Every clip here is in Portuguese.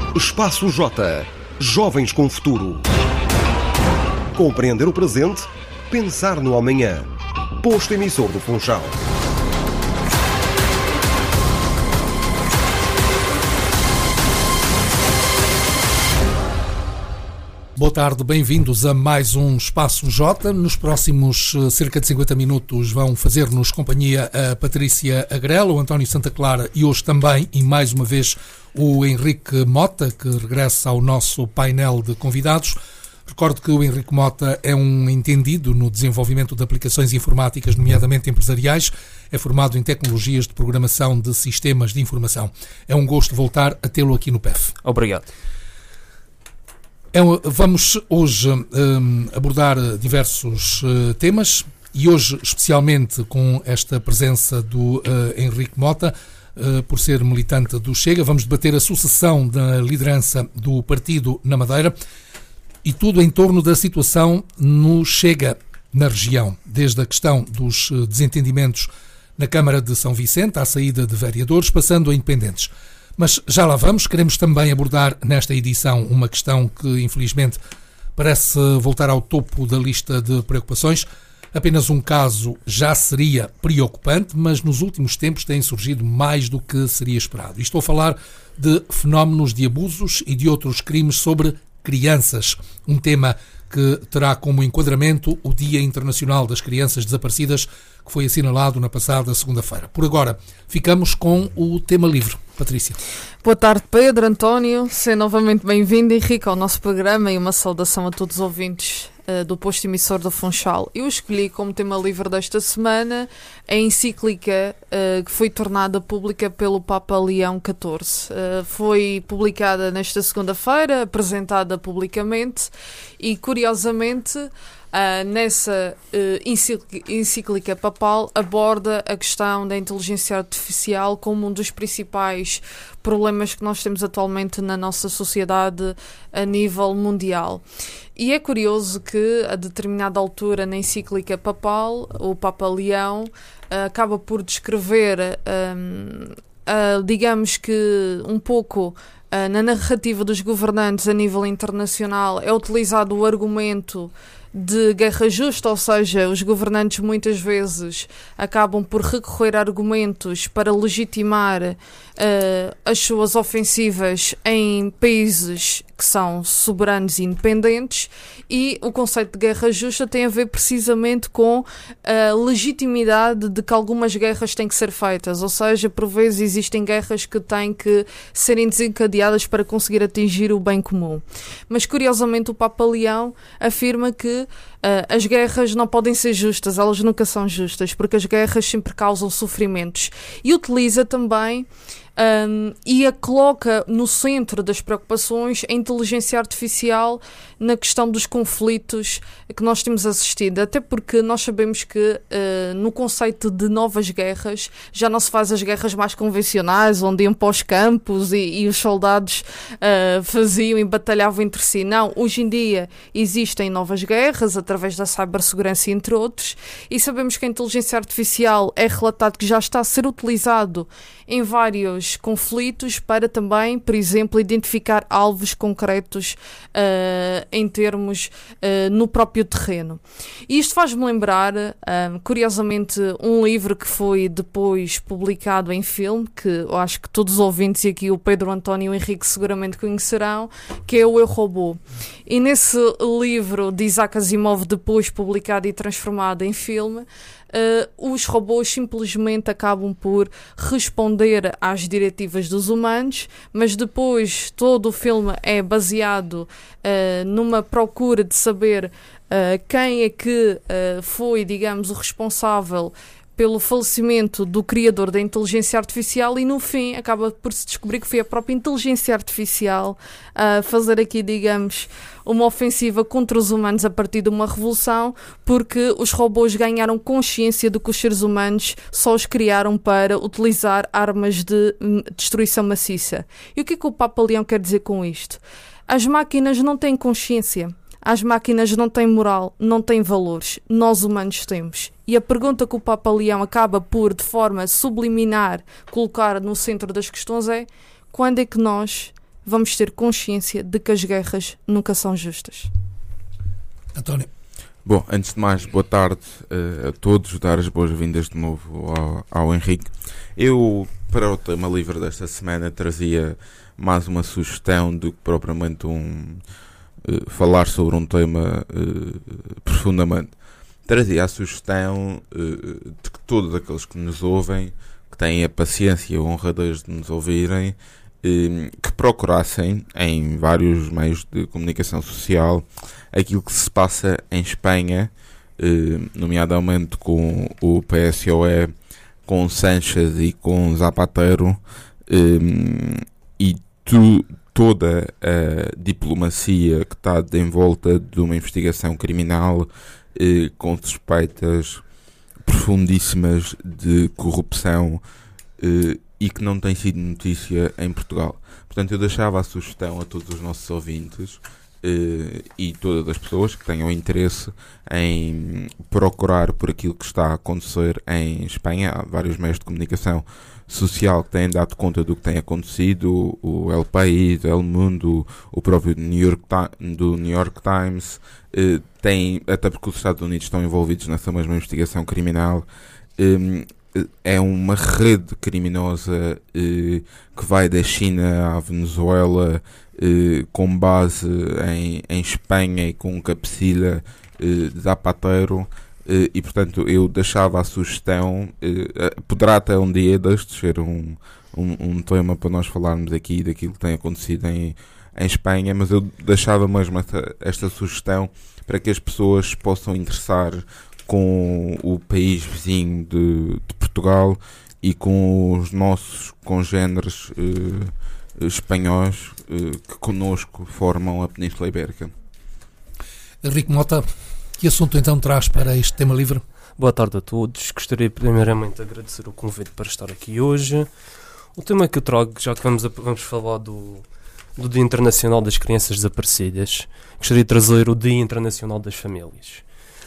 Espaço J. Jovens com futuro. Compreender o presente, pensar no amanhã. Posto emissor do Funchal. Boa tarde, bem-vindos a mais um Espaço J. Nos próximos cerca de 50 minutos vão fazer-nos companhia a Patrícia Agrelo, o António Santa Clara e hoje também, e mais uma vez, o Henrique Mota, que regressa ao nosso painel de convidados. Recordo que o Henrique Mota é um entendido no desenvolvimento de aplicações informáticas, nomeadamente empresariais. É formado em tecnologias de programação de sistemas de informação. É um gosto voltar a tê-lo aqui no PEF. Obrigado. Vamos hoje abordar diversos temas e hoje especialmente com esta presença do Henrique Mota, por ser militante do Chega. Vamos debater a sucessão da liderança do partido na Madeira e tudo em torno da situação no Chega na região, desde a questão dos desentendimentos na Câmara de São Vicente, à saída de vereadores, passando a independentes. Mas já lá vamos, queremos também abordar nesta edição uma questão que infelizmente parece voltar ao topo da lista de preocupações. Apenas um caso já seria preocupante, mas nos últimos tempos têm surgido mais do que seria esperado. E estou a falar de fenómenos de abusos e de outros crimes sobre crianças, um tema que terá como enquadramento o Dia Internacional das Crianças Desaparecidas, que foi assinalado na passada segunda-feira. Por agora, ficamos com o tema livre. Patrícia. Boa tarde, Pedro, António. Seja novamente bem-vindo, Henrique, ao nosso programa e uma saudação a todos os ouvintes do posto emissor do Funchal. Eu escolhi como tema livre desta semana a encíclica que foi tornada pública pelo Papa Leão XIV. Foi publicada nesta segunda-feira, apresentada publicamente e, curiosamente, nessa encíclica papal aborda a questão da inteligência artificial como um dos principais problemas que nós temos atualmente na nossa sociedade a nível mundial. E é curioso que a determinada altura na encíclica papal, o Papa Leão acaba por descrever, digamos que um pouco na narrativa dos governantes a nível internacional, é utilizado o argumento de guerra justa, ou seja, os governantes muitas vezes acabam por recorrer a argumentos para legitimar as suas ofensivas em países que são soberanos e independentes, e o conceito de guerra justa tem a ver precisamente com a legitimidade de que algumas guerras têm que ser feitas, ou seja, por vezes existem guerras que têm que serem desencadeadas para conseguir atingir o bem comum. Mas curiosamente o Papa Leão afirma que as guerras não podem ser justas, elas nunca são justas, porque as guerras sempre causam sofrimentos, e utiliza também e a coloca no centro das preocupações a inteligência artificial na questão dos conflitos que nós temos assistido, até porque nós sabemos que no conceito de novas guerras já não se faz as guerras mais convencionais, onde iam para os campos e os soldados faziam e batalhavam entre si. Não, hoje em dia existem novas guerras através da cibersegurança, entre outros, e sabemos que a inteligência artificial é relatado que já está a ser utilizado em vários conflitos para também, por exemplo, identificar alvos concretos em termos no próprio terreno. E isto faz-me lembrar, curiosamente, um livro que foi depois publicado em filme, que eu acho que todos os ouvintes e aqui o Pedro, o António e o Henrique seguramente conhecerão, que é o Eu, Robô. E nesse livro de Isaac Asimov, depois publicado e transformado em filme, os robôs simplesmente acabam por responder às diretivas dos humanos, mas depois todo o filme é baseado numa procura de saber quem é que foi, digamos, o responsável pelo falecimento do criador da inteligência artificial, e no fim acaba por se descobrir que foi a própria inteligência artificial a fazer aqui, digamos, uma ofensiva contra os humanos a partir de uma revolução, porque os robôs ganharam consciência de que os seres humanos só os criaram para utilizar armas de destruição maciça. E o que é que o Papa Leão quer dizer com isto? As máquinas não têm consciência. As máquinas não têm moral, não têm valores. Nós humanos temos. E a pergunta que o Papa Leão acaba por, de forma subliminar, colocar no centro das questões é: quando é que nós vamos ter consciência de que as guerras nunca são justas. António. Bom, antes de mais, boa tarde a todos, dar as boas-vindas de novo ao Henrique. Eu, para o tema livre desta semana, trazia mais uma sugestão do que propriamente falar sobre um tema profundamente. Trazia a sugestão de que todos aqueles que nos ouvem, que têm a paciência e a honradez de nos ouvirem, que procurassem em vários meios de comunicação social aquilo que se passa em Espanha, nomeadamente com o PSOE, com Sánchez e com Zapatero, e toda a diplomacia que está em volta de uma investigação criminal com suspeitas profundíssimas de corrupção e que não tem sido notícia em Portugal. Portanto, eu deixava a sugestão a todos os nossos ouvintes e todas as pessoas que tenham interesse em procurar por aquilo que está a acontecer em Espanha. Há vários meios de comunicação social que têm dado conta do que tem acontecido, o El País, El Mundo, o próprio do New York Times, até porque os Estados Unidos estão envolvidos nessa mesma investigação criminal. É uma rede criminosa que vai da China à Venezuela, com base em Espanha e com cabecilha de Zapatero, e portanto eu deixava a sugestão, poderá até um dia deste ser um tema para nós falarmos aqui daquilo que tem acontecido em Espanha, mas eu deixava mesmo esta sugestão para que as pessoas possam interessar com o país vizinho de Portugal e com os nossos congêneres espanhóis que connosco formam a Península Ibérica. Henrique Mota, que assunto então traz para este tema livre? Boa tarde a todos. Gostaria primeiramente de agradecer o convite para estar aqui hoje. O tema que eu trago, já que vamos falar do Dia Internacional das Crianças Desaparecidas, gostaria de trazer o Dia Internacional das Famílias.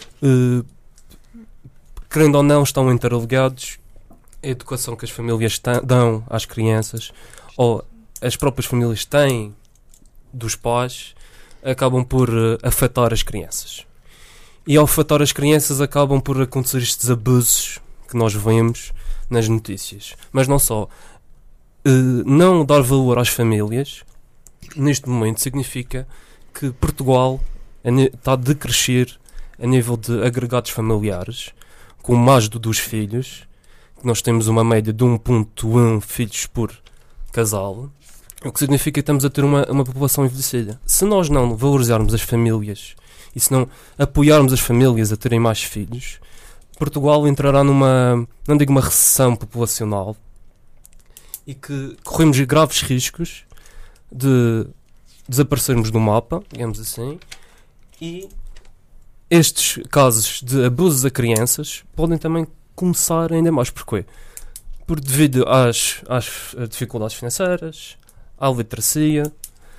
Querendo ou não, estão interligados. A educação que as famílias dão às crianças, ou as próprias famílias têm dos pais, acabam por afetar as crianças. E ao afetar as crianças acabam por acontecer estes abusos que nós vemos nas notícias. Mas não só. Não dar valor às famílias, neste momento, significa que Portugal está a decrescer a nível de agregados familiares, com mais de 2 filhos. Nós temos uma média de 1.1 filhos por casal, o que significa que estamos a ter uma população envelhecida. Se nós não valorizarmos as famílias e se não apoiarmos as famílias a terem mais filhos, Portugal entrará numa, não digo uma recessão populacional, e que corremos graves riscos de desaparecermos do mapa, digamos assim, e estes casos de abusos a crianças podem também começar ainda mais. Porquê? Devido às dificuldades financeiras, à literacia,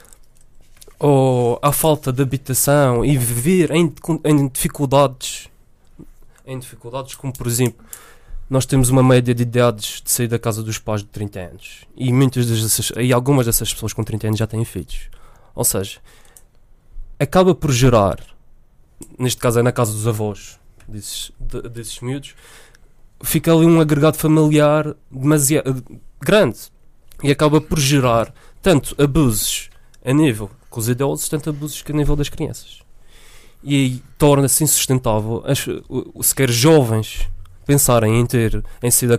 ou à falta de habitação e viver em dificuldades, como por exemplo, nós temos uma média de idades de sair da casa dos pais de 30 anos e algumas dessas pessoas com 30 anos já têm filhos. Ou seja, acaba por gerar, neste caso é na casa dos avós desses miúdos, fica ali um agregado familiar demasiado grande e acaba por gerar tanto abusos a nível com os idosos, tanto abusos que a nível das crianças. E aí torna-se insustentável sequer jovens pensarem em sair